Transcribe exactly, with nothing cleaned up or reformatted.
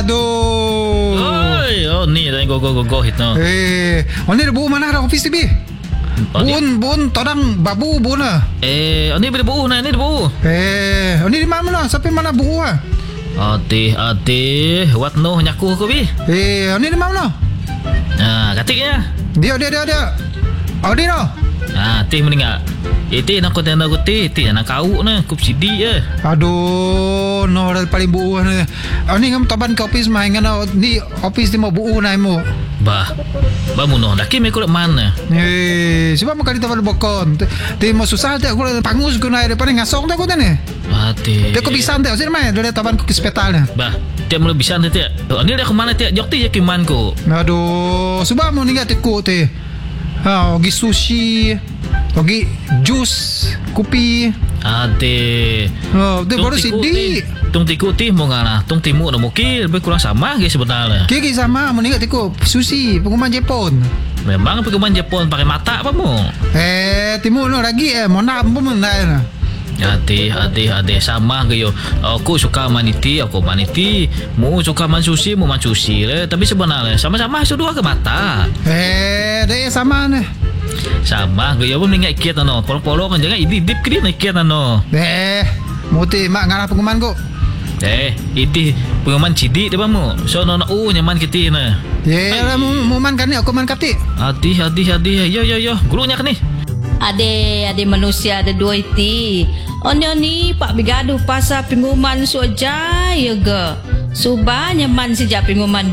Aduh. Oi, oh ni dah go go go go hit no. Eh, oh ni ada buku mana ada office T V? Bun, bun, todang babu bun lah. Eh, oh ni boleh buku nah, ni ada buku. Eh, oh ni di mana mana? Sampai mana buku ah? Ati, ati, what no nyaku ko bi. Eh, oh ni di mana? Ah, katik ya. Dia, dia, dia, dia. Oh ni no. Ah, teh meninggal. Itu nak kau tanda kau teh, teh nak kau na, kup sidi je. Aduh, no dah paling buku ni. Oh ni ngam taban ke office mah ngana ni office ni mau buku na mo. Bah, bah muno dah kimi kau mana? Eh, sebab mau kali taban bokon. Ti mau susah tak aku pangus ku na depan ngasong tak aku ni. Ati. Dia kau bisa tak sini mah dia taban ku ke hospital ni. Bah, dia mula bisa nanti. Ini dia ke mana dia? Jok ti je kiman ko. Aduh, sebab mau ni kat ku ti. Ha, pergi sushi, pergi jus, kopi. Ade. Oh, dia baru sidi. Tung tiku ti mau ngana, tung timu nak mungkin lebih kurang sama ke sebenarnya. Kiki sama, mau kat tiku sushi, pengumuman Jepun. Memang pengumuman Jepun pakai mata apa mu? Eh, timu no lagi eh, mau nak pun nak. Ade, ade, ade sama ke yo. Aku suka maniti, aku maniti. Mu suka man sushi, mu man sushi le. Tapi sebenarnya sama-sama itu dua ke mata. Eh, dia sama ni. Sama ke yo pun ingat kiat no. Polo-polo kan jangan idip ke dia nak kiat no. Eh, muti mak ngarah pengumuman ko. Eh, itu pengumuman cidi dia bamu. So no no uh nyaman kita na. Ya, lah mu man kan ni aku man kati. Adi, adi, adi. Yo yo yo, gurunya kan ni. Ade, ade manusia ada dua iti. Oni oni pak bigaduh pasal pengumuman suaja ya ge. Subah nyaman sejak pengumuman